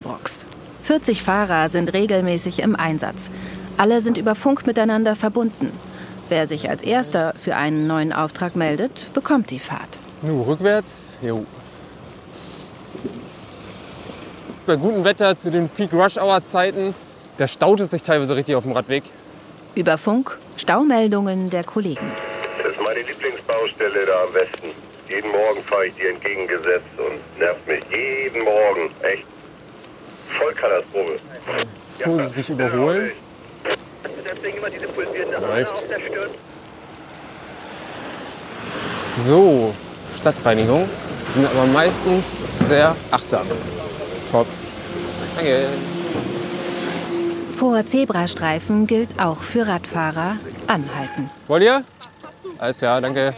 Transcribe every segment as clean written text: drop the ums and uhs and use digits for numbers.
Innsbrucks. 40 Fahrer sind regelmäßig im Einsatz. Alle sind über Funk miteinander verbunden. Wer sich als Erster für einen neuen Auftrag meldet, bekommt die Fahrt. Nur rückwärts. Jo. Bei gutem Wetter zu den Peak-Rush-Hour-Zeiten, da staut es sich teilweise richtig auf dem Radweg. Über Funk Staumeldungen der Kollegen. Das ist meine Lieblingsbaustelle da am Westen. Jeden Morgen fahre ich die entgegengesetzt und nervt mich jeden Morgen. Echt. Voll Katastrophe. Vorsichtig überholen. Läuft. So, Stadtreinigung. Die sind aber meistens sehr achtsam. Top. Danke. Vor Zebrastreifen gilt auch für Radfahrer anhalten. Wollt ihr? Alles klar, danke.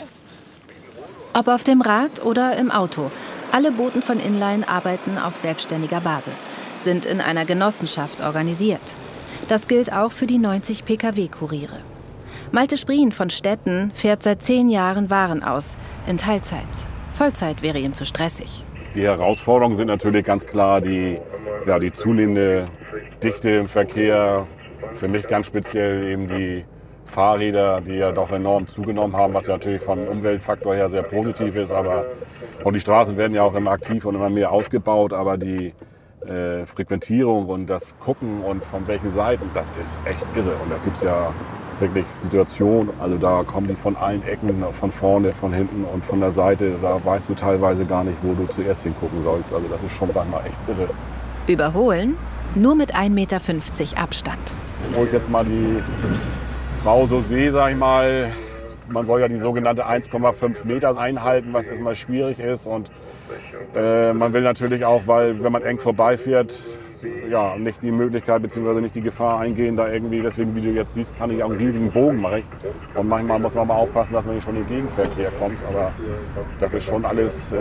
Ob auf dem Rad oder im Auto. Alle Boten von Inline arbeiten auf selbstständiger Basis, sind in einer Genossenschaft organisiert. Das gilt auch für die 90 Pkw-Kuriere. Malte Sprien von Stetten fährt seit 10 Jahren Waren aus, in Teilzeit. Vollzeit wäre ihm zu stressig. Die Herausforderungen sind natürlich ganz klar die zunehmende Dichte im Verkehr. Für mich ganz speziell eben die Fahrräder, die ja doch enorm zugenommen haben, was ja natürlich vom Umweltfaktor her sehr positiv ist. Und die Straßen werden ja auch immer aktiv und immer mehr ausgebaut, aber die Frequentierung und das Gucken und von welchen Seiten, das ist echt irre. Und da gibt es ja wirklich Situationen, also da kommen die von allen Ecken, von vorne, von hinten und von der Seite. Da weißt du teilweise gar nicht, wo du zuerst hingucken sollst. Also das ist schon manchmal echt irre. Überholen nur mit 1,50 Meter Abstand. Wo ich jetzt mal die Frau so sehe, sag ich mal, man soll ja die sogenannte 1,5 Meter einhalten, was erstmal schwierig ist. Und man will natürlich auch, weil wenn man eng vorbeifährt, ja, nicht die Möglichkeit bzw. nicht die Gefahr eingehen, da irgendwie, deswegen wie du jetzt siehst, kann ich auch einen riesigen Bogen machen. Und manchmal muss man mal aufpassen, dass man nicht schon in den Gegenverkehr kommt. Aber das ist schon alles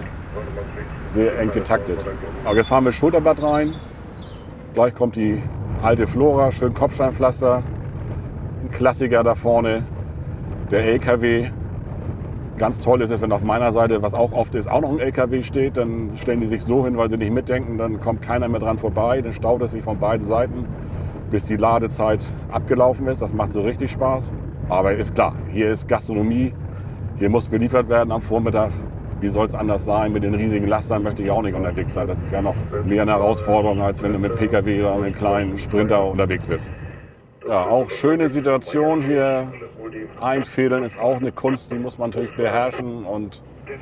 sehr eng getaktet. Aber jetzt fahren wir Schulterblatt rein. Gleich kommt die alte Flora, schön Kopfsteinpflaster. Ein Klassiker da vorne, der LKW. Ganz toll ist es, wenn auf meiner Seite, was auch oft ist, auch noch ein LKW steht. Dann stellen die sich so hin, weil sie nicht mitdenken. Dann kommt keiner mehr dran vorbei. Dann staut es sich von beiden Seiten, bis die Ladezeit abgelaufen ist. Das macht so richtig Spaß. Aber ist klar, hier ist Gastronomie. Hier muss beliefert werden am Vormittag. Wie soll es anders sein? Mit den riesigen Lastern möchte ich auch nicht unterwegs sein. Das ist ja noch mehr eine Herausforderung, als wenn du mit PKW oder mit einem kleinen Sprinter unterwegs bist. Ja, auch schöne Situation hier. Einfädeln ist auch eine Kunst, die muss man natürlich beherrschen und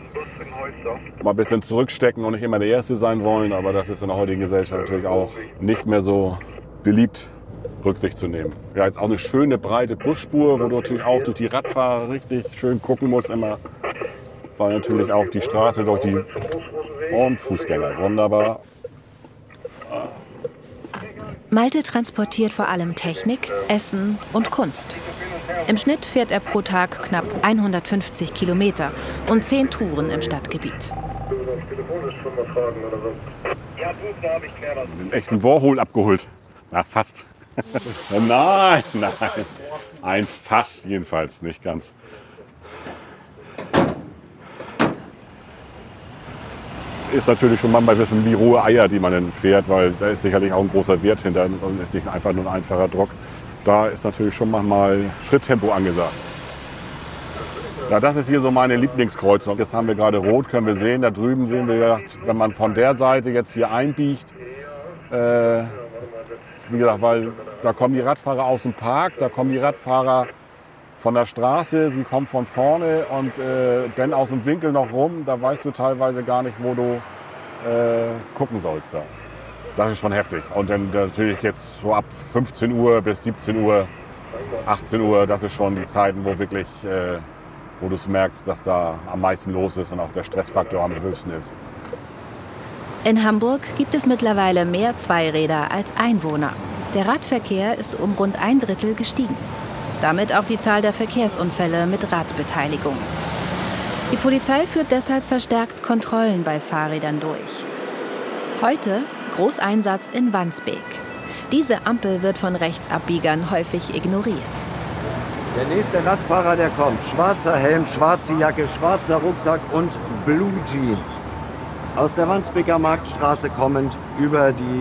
mal ein bisschen zurückstecken und nicht immer der Erste sein wollen. Aber das ist in der heutigen Gesellschaft natürlich auch nicht mehr so beliebt, Rücksicht zu nehmen. Ja, jetzt auch eine schöne breite Busspur, wo du natürlich auch durch die Radfahrer richtig schön gucken musst immer. Weil natürlich auch die Straße durch die und Fußgänger. Wunderbar. Malte transportiert vor allem Technik, Essen und Kunst. Im Schnitt fährt er pro Tag knapp 150 Kilometer und 10 Touren im Stadtgebiet. Den echten Warhol abgeholt. Na, fast. Nein. Ein Fass jedenfalls, nicht ganz. Ist natürlich schon manchmal ein bisschen wie rohe Eier, die man dann fährt, weil da ist sicherlich auch ein großer Wert hinter und ist nicht einfach nur ein einfacher Druck. Da ist natürlich schon manchmal Schritttempo angesagt. Ja, das ist hier so meine Lieblingskreuzung. Jetzt haben wir gerade rot, können wir sehen. Da drüben sehen wir, wenn man von der Seite jetzt hier einbiegt, wie gesagt, weil da kommen die Radfahrer aus dem Park, da kommen die Radfahrer von der Straße, sie kommen von vorne und dann aus dem Winkel noch rum, da weißt du teilweise gar nicht, wo du gucken sollst. Da. Das ist schon heftig. Und dann natürlich jetzt so ab 15 Uhr bis 17 Uhr, 18 Uhr, das ist schon die Zeiten, wo wirklich, wo du es merkst, dass da am meisten los ist und auch der Stressfaktor am höchsten ist. In Hamburg gibt es mittlerweile mehr Zweiräder als Einwohner. Der Radverkehr ist um rund 1/3 gestiegen. Damit auch die Zahl der Verkehrsunfälle mit Radbeteiligung. Die Polizei führt deshalb verstärkt Kontrollen bei Fahrrädern durch. Heute Großeinsatz in Wandsbek. Diese Ampel wird von Rechtsabbiegern häufig ignoriert. Der nächste Radfahrer, der kommt. Schwarzer Helm, schwarze Jacke, schwarzer Rucksack und Blue Jeans. Aus der Wandsbeker Marktstraße kommend über die